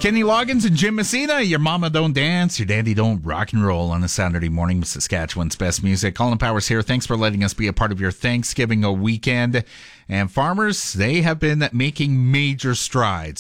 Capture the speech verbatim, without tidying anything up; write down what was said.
Kenny Loggins and Jim Messina, your mama don't dance, your daddy don't rock and roll on a Saturday morning with Saskatchewan's best music. Colin Powers here. Thanks for letting us be a part of your Thanksgiving weekend. And farmers, they have been making major strides